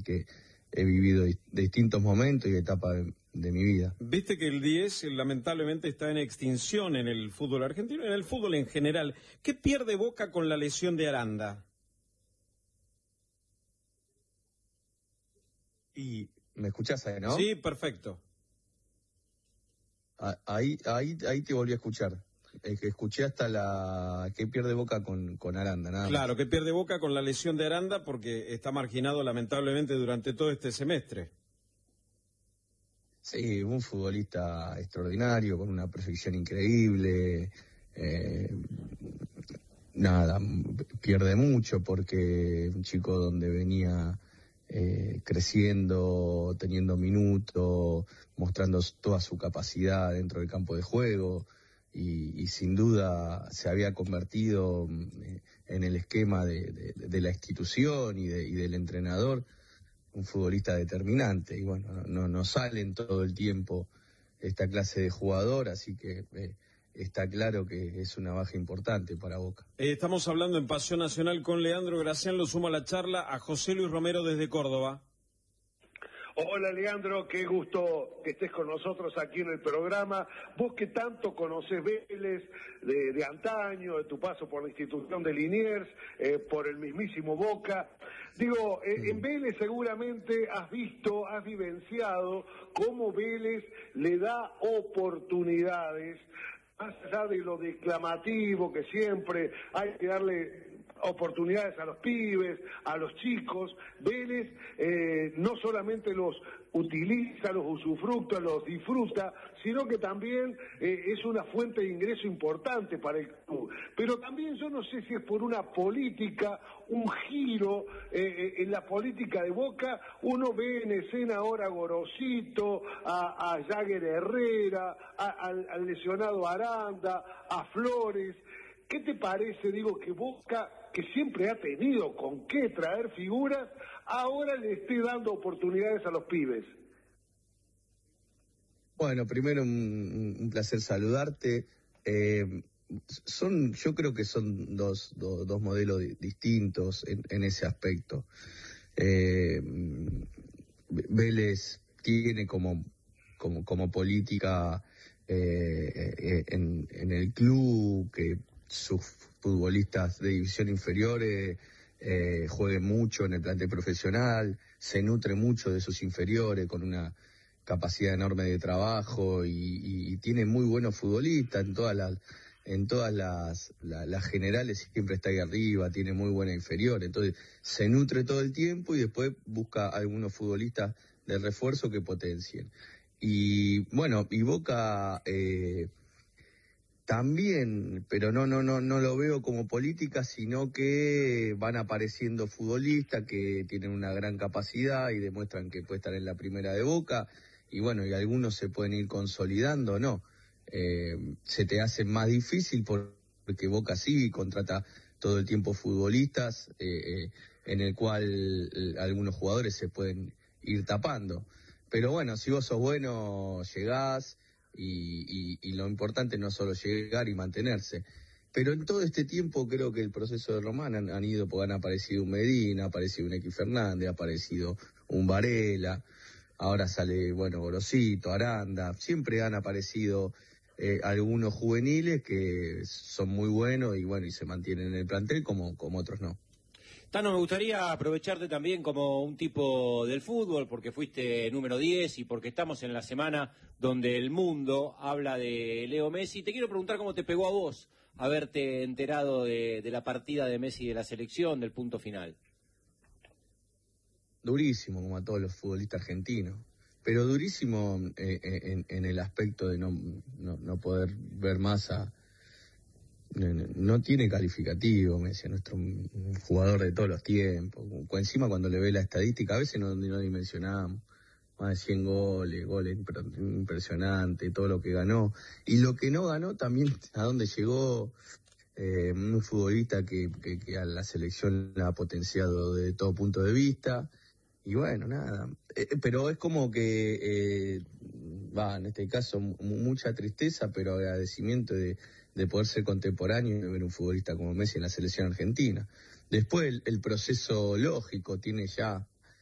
que he vivido distintos momentos y etapas de mi vida. Viste que el 10 lamentablemente está en extinción en el fútbol argentino, en el fútbol en general. ¿Qué pierde Boca con la lesión de Aranda? Y me escuchás ahí, ¿no? Sí, perfecto. Ahí te volví a escuchar. Que escuché hasta que pierde Boca con Aranda, nada más. Claro, que pierde Boca con la lesión de Aranda porque está marginado lamentablemente durante todo este semestre. Sí, un futbolista extraordinario, con una proyección increíble. Pierde mucho porque un chico donde venía creciendo, teniendo minutos, mostrando toda su capacidad dentro del campo de juego y sin duda se había convertido en el esquema de la institución y del entrenador, un futbolista determinante. Y bueno, no salen todo el tiempo esta clase de jugador, así que está claro que es una baja importante para Boca. Estamos hablando en Pasión Nacional con Leandro Gracián, lo sumo a la charla a José Luis Romero desde Córdoba. Hola Leandro, qué gusto que estés con nosotros aquí en el programa. Vos que tanto conocés Vélez de antaño, de tu paso por la institución de Liniers, por el mismísimo Boca. Digo, en Vélez seguramente has visto, has vivenciado cómo Vélez le da oportunidades, más allá de lo declamativo que siempre hay que darle oportunidades a los pibes, a los chicos. Vélez no solamente los utiliza, los usufructa, los disfruta, sino que también es una fuente de ingreso importante para el club. Pero también yo no sé si es por una política, un giro en la política de Boca. Uno ve en escena ahora a Gorosito, a Jagger Herrera, al lesionado Aranda, a Flores. ¿Qué te parece, digo, que Boca, que siempre ha tenido con qué traer figuras, ahora le esté dando oportunidades a los pibes? Bueno, primero un placer saludarte. Yo creo que son dos modelos distintos en ese aspecto. Vélez tiene como política en el club que sus futbolistas de división inferiores jueguen mucho en el plantel profesional, se nutre mucho de sus inferiores con una capacidad enorme de trabajo y tiene muy buenos futbolistas en todas las generales, siempre está ahí arriba, tiene muy buena inferior, entonces se nutre todo el tiempo y después busca algunos futbolistas de refuerzo que potencien. Y bueno, y Boca también, pero no lo veo como política, sino que van apareciendo futbolistas que tienen una gran capacidad y demuestran que puede estar en la primera de Boca, y bueno, y algunos se pueden ir consolidando, ¿no? Se te hace más difícil porque Boca sí contrata todo el tiempo futbolistas, en el cual algunos jugadores se pueden ir tapando. Pero bueno, si vos sos bueno, llegás, y lo importante no es solo llegar y mantenerse. Pero en todo este tiempo creo que el proceso de Román han ido, porque han aparecido un Medina, ha aparecido un X Fernández, ha aparecido un Varela, ahora sale, bueno, Gorosito, Aranda, siempre han aparecido algunos juveniles que son muy buenos y bueno, y se mantienen en el plantel como otros no. Tano, me gustaría aprovecharte también como un tipo del fútbol, porque fuiste número 10 y porque estamos en la semana donde el mundo habla de Leo Messi. Te quiero preguntar cómo te pegó a vos haberte enterado de la partida de Messi de la selección, del punto final. Durísimo, como a todos los futbolistas argentinos, pero durísimo en el aspecto de no poder ver más a... No tiene calificativo, Messi, nuestro un jugador de todos los tiempos. Encima cuando le ve la estadística, a veces no dimensionamos. Más de 100 goles impresionante, todo lo que ganó. Y lo que no ganó también, a dónde llegó, un futbolista que a la selección la ha potenciado desde todo punto de vista. Y bueno, nada. Pero es como que, en este caso, mucha tristeza, pero agradecimiento de poder ser contemporáneo y ver un futbolista como Messi en la selección argentina. Después el proceso lógico tiene ya